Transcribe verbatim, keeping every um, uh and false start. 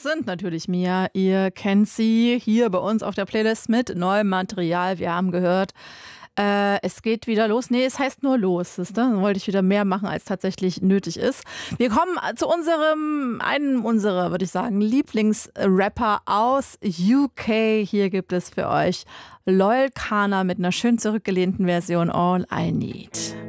sind natürlich Mia. Ihr kennt sie hier bei uns auf der Playlist mit neuem Material. Wir haben gehört, äh, es geht wieder los. Nee, es heißt nur los. Dann wollte ich wieder mehr machen, als tatsächlich nötig ist. Wir kommen zu unserem, einem unserer, würde ich sagen, Lieblingsrapper aus U K. Hier gibt es für euch Loyle Carner mit einer schön zurückgelehnten Version All I Need.